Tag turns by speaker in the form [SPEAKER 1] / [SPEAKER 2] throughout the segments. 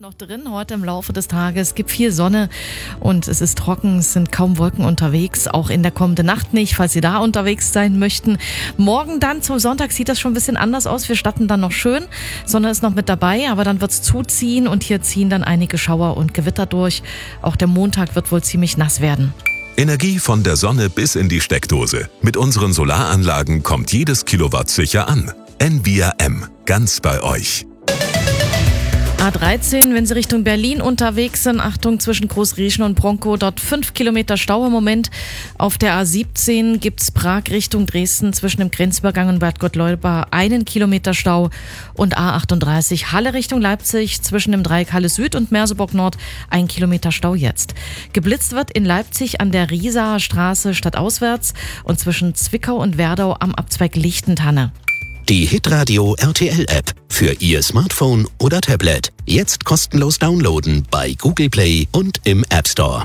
[SPEAKER 1] noch drin heute im Laufe des Tages. Es gibt viel Sonne und es ist trocken. Es sind kaum Wolken unterwegs. Auch in der kommenden Nacht nicht, falls Sie da unterwegs sein möchten. Morgen dann zum Sonntag sieht das schon ein bisschen anders aus. Wir starten dann noch schön. Sonne ist noch mit dabei, aber dann wird es zuziehen und hier ziehen dann einige Schauer und Gewitter durch. Auch der Montag wird wohl ziemlich nass werden.
[SPEAKER 2] Energie von der Sonne bis in die Steckdose. Mit unseren Solaranlagen kommt jedes Kilowatt sicher an. Envia M. Ganz bei euch.
[SPEAKER 1] A13, wenn Sie Richtung Berlin unterwegs sind, Achtung zwischen Großrieschen und Bronkow, dort 5 Kilometer Stau im Moment. Auf der A17 gibt's Prag Richtung Dresden zwischen dem Grenzübergang und Bad Gottleuba 1 Kilometer Stau. Und A38 Halle Richtung Leipzig zwischen dem Dreieck Halle Süd und Merseburg Nord 1 Kilometer Stau jetzt. Geblitzt wird in Leipzig an der Riesaer Straße stadtauswärts und zwischen Zwickau und Werdau am Abzweig Lichtentanne.
[SPEAKER 3] Die Hitradio RTL App für Ihr Smartphone oder Tablet. Jetzt kostenlos downloaden bei Google Play und im App Store.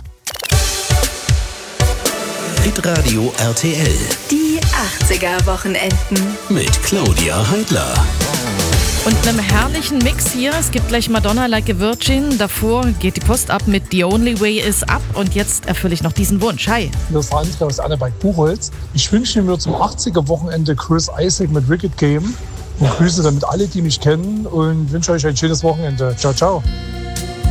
[SPEAKER 3] Hitradio RTL.
[SPEAKER 4] Die 80er Wochenenden.
[SPEAKER 3] Mit Claudia Heidler.
[SPEAKER 1] Und einem herrlichen Mix hier. Es gibt gleich Madonna Like a Virgin. Davor geht die Post ab mit The Only Way Is Up. Und jetzt erfülle ich noch diesen Wunsch. Hi.
[SPEAKER 5] Hier ist André aus Anneberg Buchholz. Ich wünsche mir zum 80er-Wochenende Chris Isaak mit Wicked Game. Und grüße damit alle, die mich kennen. Und wünsche euch ein schönes Wochenende. Ciao, ciao.